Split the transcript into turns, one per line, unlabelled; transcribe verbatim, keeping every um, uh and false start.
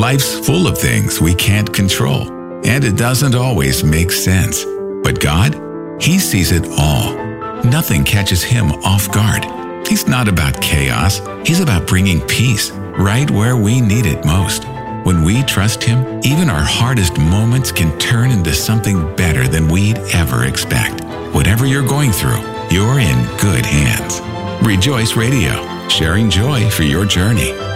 Life's full of things we can't control, and it doesn't always make sense. But God, He sees it all. Nothing catches Him off guard. He's not about chaos. He's about bringing peace right where we need it most. When we trust Him, even our hardest moments can turn into something better than we'd ever expect. Whatever you're going through, you're in good hands. Rejoice Radio, sharing joy for your journey.